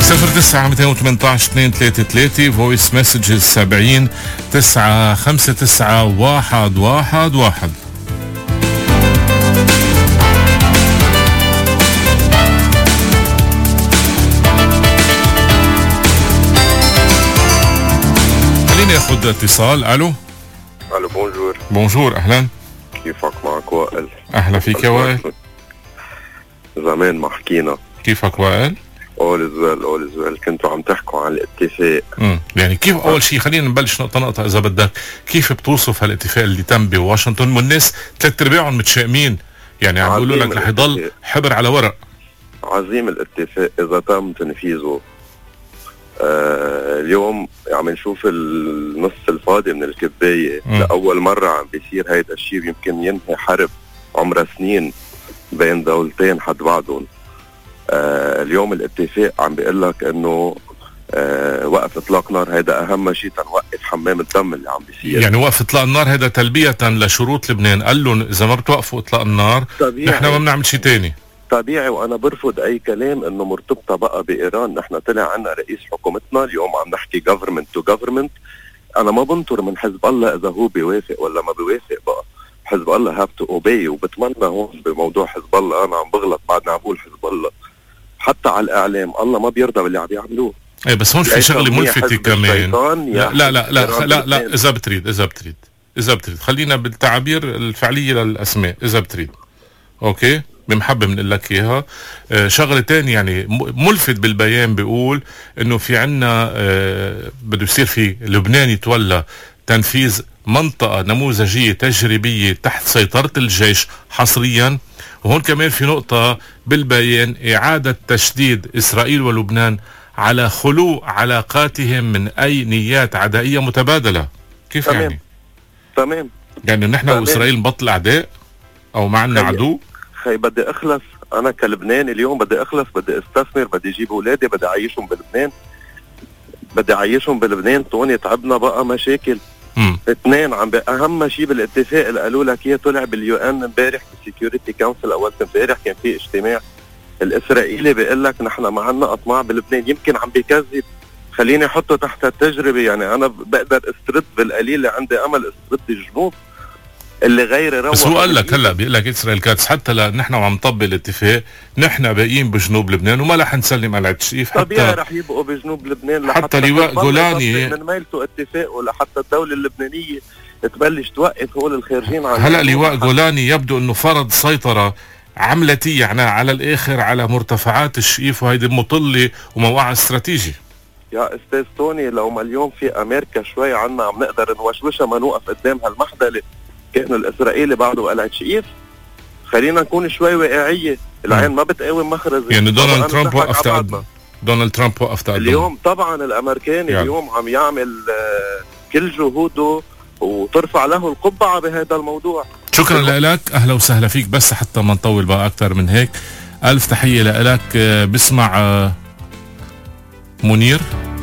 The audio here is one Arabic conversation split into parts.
09-218-233 فويس مسجز 70-959-111. خليني اخذ اتصال. الو بونجور. بونجور، اهلا. كيفك؟ معك وائل. اهلا فيك يا وائل. زمان ما حكينا. كيفك وائل؟ اول زوال كنتوا عم تحكوا عن الاتفاق. يعني كيف اول شيء خلينا نبلش نقطة اذا بدك، كيف بتوصف هالاتفاق اللي تم بواشنطن والناس 3/4 متشائمين، يعني عم بيقولوا لك رح يضل حبر على ورق. عظيم الاتفاق اذا تم تنفيذه. اليوم عم نشوف النص الفاضي من الكباية. لأول مرة عم بيصير هيدا الشيء، يمكن ينهي حرب عمرها سنين بين دولتين حد بعضهم. اليوم الاتفاق عم بيقول لك انه وقف اطلاق نار، هيدا اهم شيء تنوقف حمام الدم اللي عم بيصير. يعني وقف اطلاق النار هيدا تلبية لشروط لبنان، قال لهم اذا ما بتوقفوا اطلاق النار نحن ما بنعمل شيء تاني. طبيعي، وانا برفض اي كلام انه مرتبطه بقى بايران. نحن طلع عنا رئيس حكومتنا اليوم عم نحكي government to government. انا ما بنطر من حزب الله اذا هو بيوافق ولا ما بيوافق، بقى حزب الله have to obey. وبتمنى هون بموضوع حزب الله، انا عم بغلط بعدنا عم بقول حزب الله حتى على الاعلام، الله ما بيرضى باللي عم يعملوه. ايه بس هون في شغله ملفتة كمان. لا اذا بتريد خلينا بالتعابير الفعليه للاسماء. اذا بتريد اوكي بمحبة بنقول لك اياها. شغله تاني يعني ملفت بالبيان بيقول انه في عنا بده يصير في لبنان يتولى تنفيذ منطقه نموذجيه تجريبيه تحت سيطره الجيش حصريا. وهون كمان في نقطه بالبيان، اعاده تشديد اسرائيل ولبنان على خلو علاقاتهم من اي نيات عدائيه متبادله. كيف تمام. تمام يعني نحن واسرائيل نبطل اعداء او معنا عدو؟ بدي اخلص انا كلبناني اليوم، بدي اخلص، بدي استثمر، بدي اجيب اولادي، بدي اعيشهم بلبنان. توني تعبنا بقى مشاكل. اثنين اهم شيء بالاتفاق اللي قالوا لك اياه طلع باليو ان امبارح بالسكيورتي كونسل. اول امبارح كان في اجتماع، الاسرائيلي بيقول لك نحن ما عندنا اطماع بلبنان. يمكن عم بيكذب، خليني احطه تحت التجربه. يعني انا بقدر استرد بالقليل اللي عندي امل استرد الجنوب اللي غير روح. بس هو قال لك هلا بيقول لك اسرائيل كاتس حتى نحن وعم نطبق الاتفاق نحن باقيين بجنوب لبنان وما رح نسلم على التشريف. طبيعي رح يبقوا بجنوب لبنان حتى لواء جولاني من ميلته اتفاق، ولحتى الدوله اللبنانيه تبلش توقف هول الخارجين عن هلا لواء جولاني يبدو انه فرض سيطره عملتي يعني على الاخر على مرتفعات الشقيف، وهيدي مطله وموقع استراتيجي. يا استاذ توني لو ما اليوم في امريكا شوي عنا عم نقدر نوشوشها ما نوقف قدام هالمحدله. كان الاسرائيلي بعده قلعة شقيف. خلينا نكون شوي واقعيه، العين ما بتقاوم مخرز. يعني دونالد ترامب وقف تقدم اليوم. طبعا الامريكاني اليوم عم يعمل كل جهوده وترفع له القبعه بهذا الموضوع. شكرا لك، اهلا وسهلا فيك. بس حتى ما نطول بقى اكثر من هيك، الف تحيه لك. بسمع منير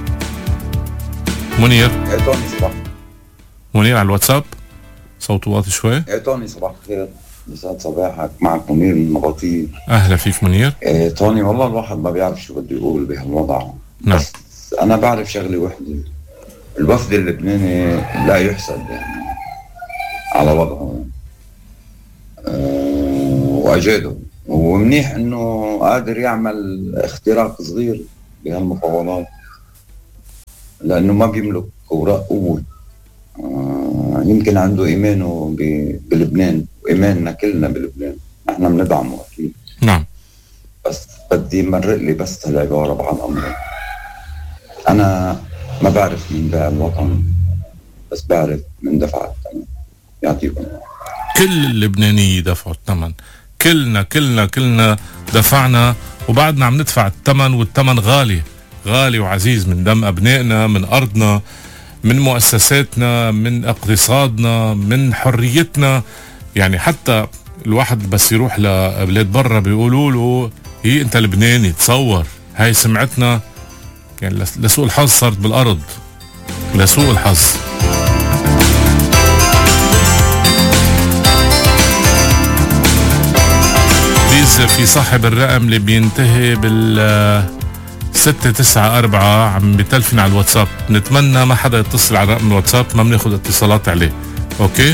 على الواتساب، صوته واطي شوي. توني صباح الخير، يسعد صباحك. معك منير من النبطية. اهلا فيك منير. توني والله الواحد ما بيعرف شو بده يقول بهالوضع. نعم. بس انا بعرف شغله وحده، الوفد اللبناني لا يحسد يعني على وضعه واجاده، ومنيح انه قادر يعمل اختراق صغير بهالمفاوضات لانه ما بيملك اوراق قوه. يمكن عنده ايمانه بلبنان وايماننا كلنا بلبنان، احنا بندعمه اكيد. نعم. بس بدي يمرق لي بس هالعباره بعد امره. انا ما بعرف مين باع الوطن، بس بعرف من دفع الثمن. يعطيكم كل اللبنانيين دفعوا الثمن، كلنا دفعنا وبعدنا عم ندفع الثمن، والثمن غالي وعزيز، من دم ابنائنا، من ارضنا، من مؤسساتنا، من اقتصادنا، من حريتنا. يعني حتى الواحد بس يروح لبلاد برا بيقولوا له هي انت لبناني، تصور هاي سمعتنا. يعني لسوء الحظ صارت بالارض، لسوء الحظ. في صاحب الرقم اللي بينتهي 694 عم بتلفن على الواتساب. نتمنى ما حدا يتصل على رقم الواتساب، ما بناخد اتصالات عليه. اوكي،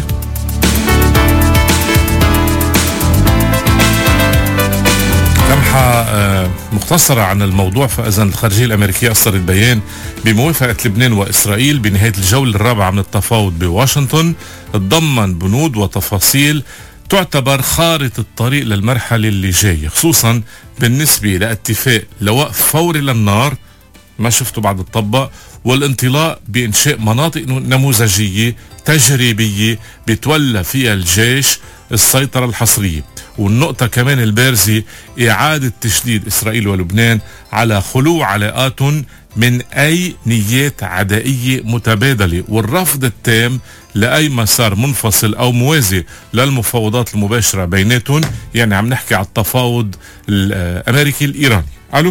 لمحة مختصرة عن الموضوع. فإذا الخارجية الأمريكية أصدرت بيان بموافقة لبنان وإسرائيل بنهاية الجولة الرابعة من التفاوض بواشنطن، تضمن بنود وتفاصيل تعتبر خارطة الطريق للمرحلة اللي جاية، خصوصا بالنسبة لاتفاق لوقف فوري للنار ما شفته بعد الطبق، والانطلاق بإنشاء مناطق نموذجية تجريبية بتولى فيها الجيش السيطرة الحصرية. والنقطة كمان البارزة إعادة تشديد إسرائيل ولبنان على خلو علاقاتهم من أي نيات عدائية متبادلة، والرفض التام لأي مسار منفصل أو موازي للمفاوضات المباشرة بيناتهم. يعني عم نحكي على التفاوض الأمريكي الإيراني. ألو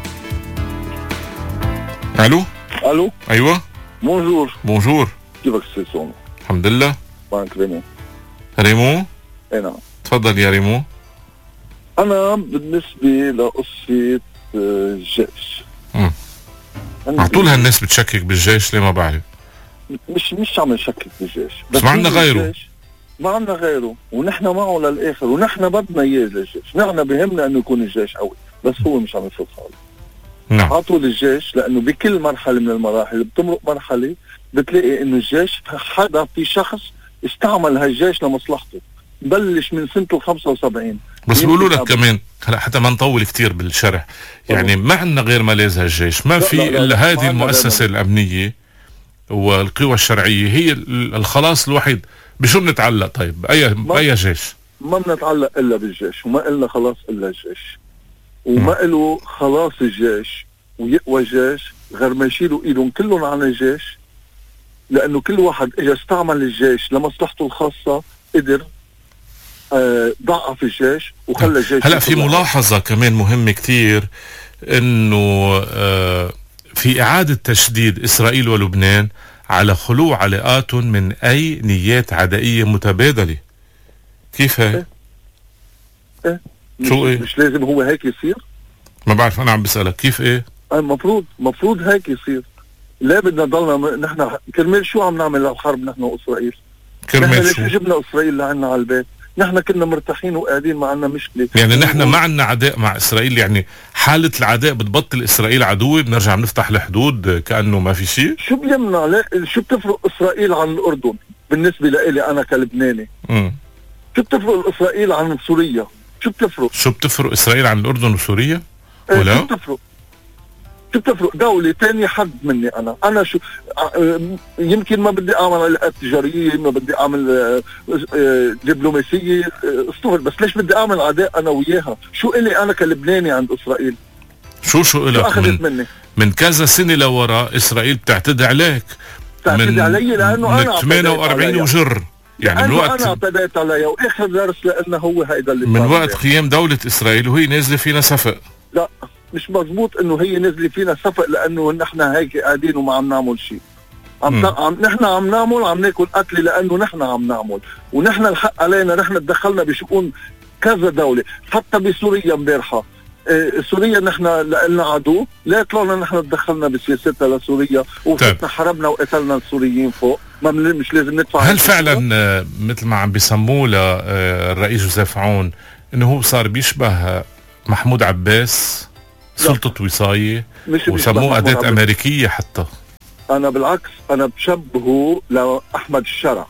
ألو ألو، أيوة، بونجور. كيفك سيسون؟ الحمد لله. معك ريمون. اي نعم، تفضل يا ريمون. أنا بالنسبة لقصة الجيش، على طول هالناس بتشكك بالجيش، ليه ما بعرف. مش عم نشكك بالجيش، بس ما عندنا غيره. ما عندنا غيره، ونحن معه للآخر، ونحن بدنا إياه للجيش. نحن بهمنا إنه يكون الجيش قوي، بس هو مش عم يفوت حاله. نعم. عطوا للجيش، لأنه بكل مرحلة من المراحل بتمرق مرحلة بتلاقي إنه الجيش حدا في شخص استعمل هالجيش لمصلحته. بلش من سنة 75. بس بيقولوا لك كمان هلا حتى ما نطول كتير بالشرح، يعني ما عندنا غير ملاذ هالجيش، ما في إلا هذه المؤسسة الأمنية والقوى الشرعية هي الخلاص الوحيد. بشو بنتعلق طيب؟ بأي جيش؟ ما بنتعلق إلا بالجيش، وما إلنا خلاص إلا الجيش، وما إله خلاص الجيش ويقوى الجيش غير ما يشيلوا إيدهم كلهم عن الجيش، لأنه كل واحد إجا استعمل الجيش لمصلحته الخاصة، قدر ضعف الجيش وخلى الجيش. هلا في ملاحظة كمان مهمة كتير، إنه في إعادة تشديد إسرائيل ولبنان على خلو علاقاتهم من أي نيات عدائية متبادلة. كيف هي؟ شو إيه؟ مش لازم هو هيك يصير؟ ما بعرف، أنا عم بسألك كيف إيه؟ مفروض هيك يصير. لا بدنا ضلنا نحن كرمال شو عم نعمل الحرب نحن وإسرائيل؟ كرمال شو؟ جبنا إسرائيل لعنا على البيت، نحن كنا مرتاحين وقاعدين، ما عنا مشكلة. يعني نحن ما عنا عداء مع إسرائيل، يعني حالة العداء بتبطل إسرائيل عدوة، بنرجع بنفتح الحدود كأنه ما في شيء. شو بيمنع؟ لا، شو بتفرق إسرائيل عن الأردن بالنسبة لإلي أنا كلبناني؟ شو بتفرق إسرائيل عن سوريا؟ شو بتفرق إسرائيل عن الأردن وسوريا؟ ولا؟ شو بتفرق دولة تاني حد مني. أنا شو يمكن ما بدي أعمل علاقات تجارية، ما بدي أعمل دبلوماسية، استغل، بس ليش بدي أعمل عداء أنا وياها؟ شو إلي أنا كلبناني عند إسرائيل؟ شو إلك من كذا سنة لورا إسرائيل بتعتدي عليك، بتعتدي علي لأنه أنا 48 وجر، يعني من وقت أنا اعتديت عليها، وآخر درس لأنه هو هيدا اللي من وقت قيام دولة إسرائيل وهي نازلة فينا صفق. لا، مش مزبوط انه هي نزلت فينا صفق، لانه نحن هيك قاعدين وما عم نعمل شيء. نحن عم ناكل قتل، لانه نحن عم نعمل، ونحن الحق علينا. نحن تدخلنا بشؤون كذا دولة، حتى بسوريا امبارحة. سوريا نحن لنا عدو، لا طلعنا نحن تدخلنا بسياستها لسوريا وفتنا حربنا وقتلنا السوريين فوق. ما مش لازم ندفع. هل فعلا مثل ما عم بيسموه للرئيس جوزيف عون انه هو صار بيشبه محمود عباس سلطة وصاية، وسموه أداة أمريكية حتى؟ أنا بالعكس، أنا بشبهه لأحمد الشرع.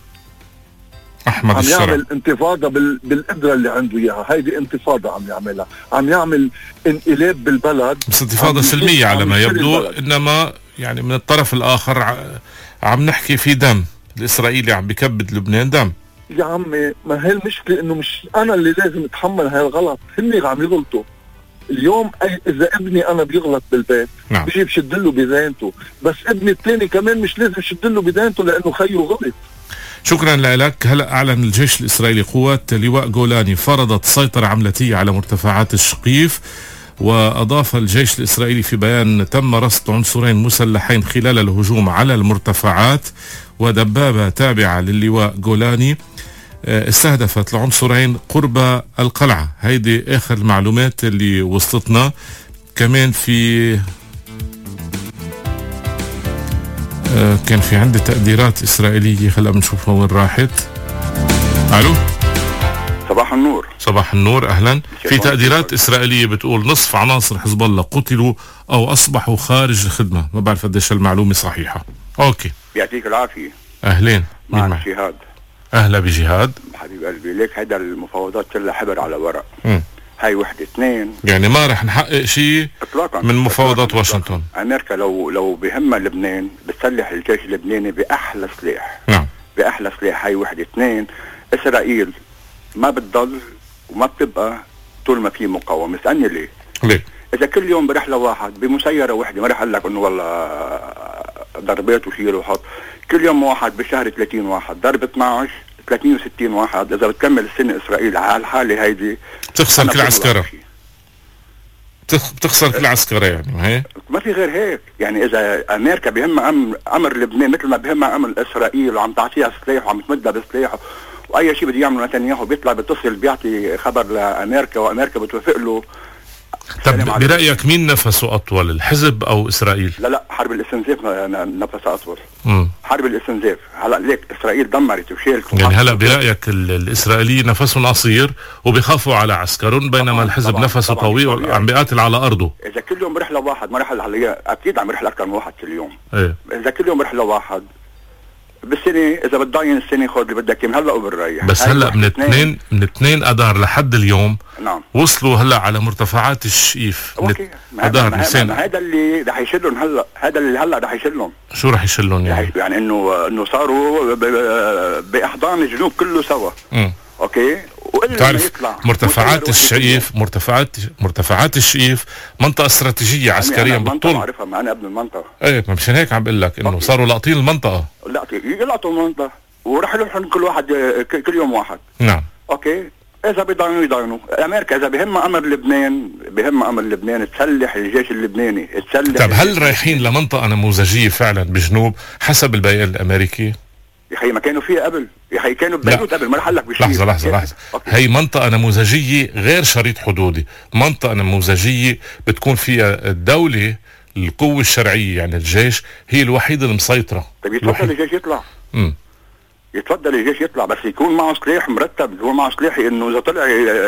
عم يعمل انتفاضة بالقدرة اللي عنده إياها. هيدي انتفاضة عم يعملها، عم يعمل انقلاب بالبلد، بس انتفاضة سلمية على ما يبدو. إنما يعني من الطرف الآخر عم نحكي في دم. الإسرائيلي عم بيكبد لبنان دم. يا عمي، ما هي المشكلة إنه مش أنا اللي لازم أتحمل هاي الغلط، هني عم يغلطوا. اليوم إذا ابني أنا بيغلط بالبيت، نعم، بيجي بشدله بداينته، بس ابني الثاني كمان مش لازم شدله بداينته لأنه خيه غلط. شكرا لك. هلأ أعلن الجيش الإسرائيلي قوات لواء جولاني فرضت سيطرة عملتية على مرتفعات الشقيف. وأضاف الجيش الإسرائيلي في بيان: تم رصد عنصرين مسلحين خلال الهجوم على المرتفعات، ودبابة تابعة للواء جولاني استهدفت العنصرين قرب القلعة. هيدي آخر المعلومات اللي وصلتنا. كمان في كان في عندي تقديرات إسرائيلية هلا بنشوفها وين راحت. ألو، صباح النور. صباح النور، أهلا. في تقديرات إسرائيلية بتقول نصف عناصر حزب الله قتلوا أو أصبحوا خارج الخدمة. ما بعرف قديش المعلومة صحيحة. أوكي، يعطيك العافية. أهلين، مع جهاد. أهلا بجهاد حبيب قلبي. ليك هيدا المفاوضات كلها حبر على ورق. هاي وحدة اثنين، يعني ما رح نحقق شيء من مفاوضات واشنطن. أمريكا لو بهمها لبنان بتسلح الجيش اللبناني بأحلى سلاح. نعم، بأحلى سلاح. هاي وحدة اثنين، إسرائيل ما بتضل وما بتبقى طول ما في مقاومة. اسألني ليه؟ إذا كل يوم برحلة واحد بمسيرة واحدة، ما رح أقول لك إنه والله ضربات وشيل وحط، كل يوم واحد بالشهر 30 واحد، ضرب 12 30 و60 واحد. إذا بتكمل السنة إسرائيل على الحالة هيدي بتخسر كل عسكرة، بتخسر كل عسكرة يعني. هي ما في غير هيك. يعني إذا أمريكا بهمها أمر لبنان مثل ما بهمها أمر إسرائيل وعم تعطيها سلاح وعم تمدها بسلاح واي شيء بده يعمله نتنياهو بيطلع بيتصل بيعطي خبر لامريكا وامريكا بتوافق له. طب برايك مين نفسه اطول، الحزب او اسرائيل؟ لا حرب الاستنزاف نفسها اطول. حرب الاستنزاف. هلا ليك اسرائيل دمرت وشيلت. يعني هلا برايك الاسرائيلي نفسهم قصير وبيخافوا على عسكرهم، بينما الحزب نفسه طويل وعم بيقاتل على ارضه. اذا كل يوم برحله واحد، ما رحل على اكيد عم يرحل اكثر من واحد كل يوم. ايه. اذا كل يوم برحله واحد بالسنة، إذا بتضاين السنة خذ اللي بدك من هلا وبالريح. بس هلا من اثنين أذار لحد اليوم. نعم. وصلوا هلا على مرتفعات الشقيف. أذار لسان. هذا اللي رح يشلهم هلا، هذا اللي هلا رح يشلهم. شو رح يشلهم يعني؟ يعني إنه صاروا بأحضان الجنوب كله سوا. أوكي. تعرف مرتفعات الشقيف، مرتفعات الشقيف منطقة استراتيجية عسكريا بالطول. أنا بعرفها، ما أنا ابن المنطقة. ايه، مشان هيك عم بقول لك انه صاروا لاقطين المنطقة. يلقطوا المنطقة ورح يروحوا كل واحد كل يوم واحد. نعم. اوكي. اذا يضاينوا امريكا، اذا بهمها امر لبنان تسلح الجيش اللبناني، تسلح. طب هل رايحين لمنطقة نموذجية فعلا بجنوب حسب البيان الامريكي؟ يا اخي ما كانوا فيها قبل، يا اخي كانوا ببيروت قبل، ما رح لك بشيء. لحظة. هي منطقة نموذجية غير شريط حدودي، منطقة نموذجية بتكون فيها الدولة القوة الشرعية، يعني الجيش هي الوحيدة المسيطرة. طيب يتفضل الجيش يطلع. يتفضل الجيش يطلع، بس يكون معه سلاح مرتب، يكون معه سلاح انه اذا طلع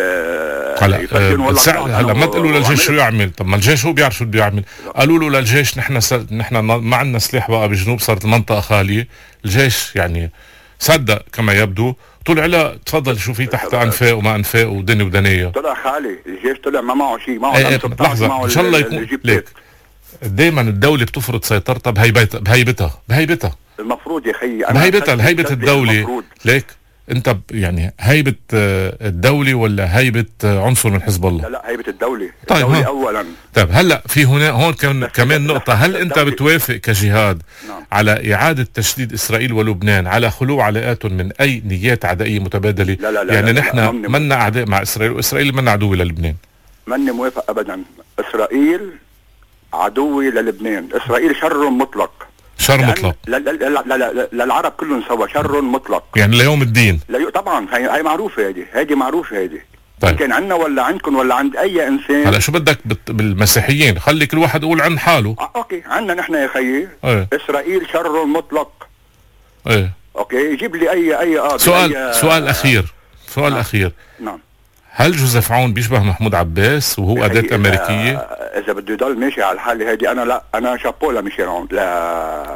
هلا ما تقولوا للجيش شو يعمل. طب ما الجيش هو بيعرف شو بده يعمل. قالوا له للجيش نحن ما عندنا سلاح بقى بجنوب، صارت المنطقة خالية. الجيش يعني صدق كما يبدو، طلع لا تفضل شو في تحت انفاق وما انفاق ودنيا ودنيا. طلع خالي الجيش، طلع ما معه شيء، معه لحظة ان شاء الله يكون ليك. دائما الدولة بتفرض سيطرتها بهيبتها المفروض يا اخي. بهيبة الدولة. ليك انت يعني هيبة الدولة ولا هيبة عنصر من حزب الله؟ لا هيبة الدولة. طيب الدولة اولا. طيب هلا في هون كمان نقطة. هل انت بتوافق كجهاد على اعادة تشديد اسرائيل ولبنان على خلو علاقاتهم من اي نيات عدائية متبادلة؟ لا يعني نحن منا اعداء مع اسرائيل، واسرائيل منا عدوة للبنان. ماني موافق ابدا. اسرائيل عدوة للبنان. اسرائيل شر مطلق. مطلق. لا للعرب كلهم سوا، شر مطلق. يعني ليوم الدين. طبعا هي معروفة، هذه معروفة. طيب. كان عندنا ولا عندكم ولا عند اي انسان. هلا شو بدك بالمسيحيين؟ خلي كل واحد يقول عن حاله. اوكي، عندنا نحن يا خيي. اسرائيل شر مطلق. اوكي، يجيب لي اي سؤال اخير. نعم. هل جوزيف عون بيشبه محمود عباس وهو أداة أمريكية؟ إذا بده يضل ماشي على الحالة هذه، أنا شابو لميشيل عون. لا